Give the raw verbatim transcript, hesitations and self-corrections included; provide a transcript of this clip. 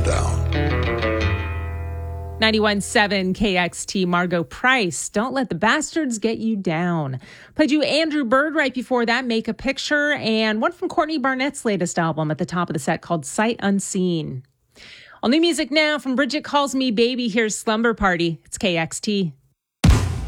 down. ninety-one point seven K X T, Margot Price, Don't Let the Bastards Get You Down. Played you Andrew Bird right before that, Make a Picture, and one from Courtney Barnett's latest album at the top of the set called Sight Unseen. All new music now from Bridget Calls Me Baby. Here's Slumber Party. It's K X T.